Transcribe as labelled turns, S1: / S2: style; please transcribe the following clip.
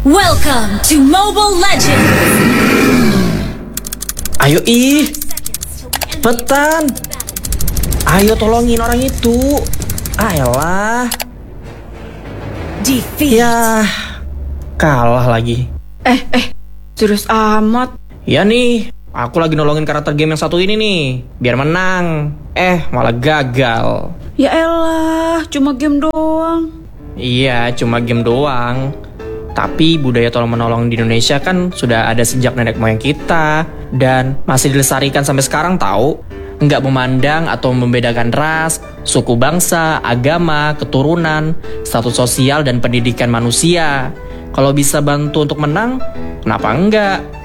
S1: Welcome to Mobile Legends!
S2: Ayo cepetan. Ayo tolongin orang itu. Ayolah.
S1: Defeat!
S2: Ya, kalah lagi.
S3: Serius amat.
S2: Ya nih, aku lagi nolongin karakter game yang satu ini nih, biar menang. Malah gagal.
S3: Ya elah, cuma game doang.
S2: Iya, cuma game doang. Tapi budaya tolong-menolong di Indonesia kan sudah ada sejak nenek moyang kita. Dan masih dilestarikan sampai sekarang tahu. Nggak memandang atau membedakan ras, suku bangsa, agama, keturunan, status sosial, dan pendidikan manusia. Kalau bisa bantu untuk menang, kenapa enggak?